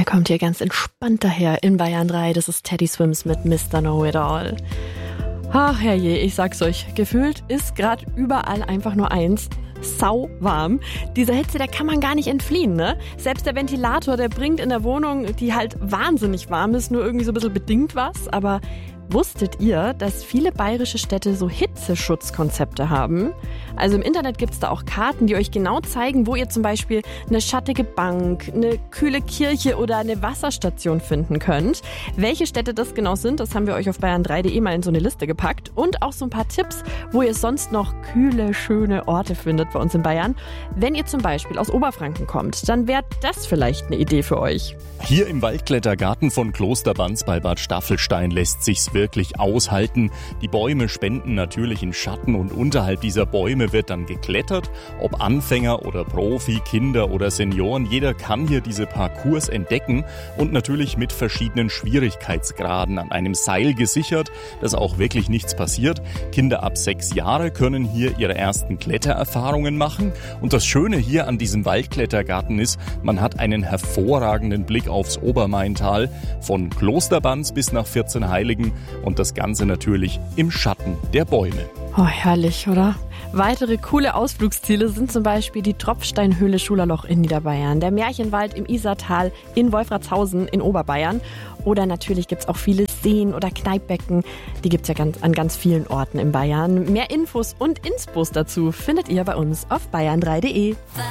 Kommt hier ganz entspannt daher in Bayern 3. Das ist Teddy Swims mit Mr. Know-It-All. Ach herrje, ich sag's euch, gefühlt ist gerade überall einfach nur eins: sau warm. Dieser Hitze, der kann man gar nicht entfliehen, ne? Selbst der Ventilator, der bringt in der Wohnung, die halt wahnsinnig warm ist, nur irgendwie so ein bisschen bedingt was. Aber wusstet ihr, dass viele bayerische Städte so Hitzeschutzkonzepte haben? Also im Internet gibt's da auch Karten, die euch genau zeigen, wo ihr zum Beispiel eine schattige Bank, eine kühle Kirche oder eine Wasserstation finden könnt. Welche Städte das genau sind, das haben wir euch auf bayern3.de mal in so eine Liste gepackt. Und auch so ein paar Tipps, wo ihr sonst noch kühle, schöne Orte findet bei uns in Bayern. Wenn ihr zum Beispiel aus Oberfranken kommt, dann wäre das vielleicht eine Idee für euch. Hier im Waldklettergarten von Kloster Banz bei Bad Staffelstein lässt sich's wirklich aushalten. Die Bäume spenden natürlichen Schatten und unterhalb dieser Bäume wird dann geklettert. Ob Anfänger oder Profi, Kinder oder Senioren, jeder kann hier diese Parcours entdecken und natürlich mit verschiedenen Schwierigkeitsgraden an einem Seil gesichert, dass auch wirklich nichts passiert. Kinder ab 6 Jahre können hier ihre ersten Klettererfahrungen machen. Und das Schöne hier an diesem Waldklettergarten ist, man hat einen hervorragenden Blick aufs Obermaintal, von Klosterbanz bis nach 14 Heiligen und das Ganze natürlich im Schatten der Bäume. Oh, herrlich, oder? Weitere coole Ausflugsziele sind zum Beispiel die Tropfsteinhöhle Schulerloch in Niederbayern, der Märchenwald im Isartal in Wolfratshausen in Oberbayern oder natürlich gibt's auch viele Seen oder Kneippbecken. Die gibt's ja an ganz vielen Orten in Bayern. Mehr Infos und Inspos dazu findet ihr bei uns auf bayern3.de.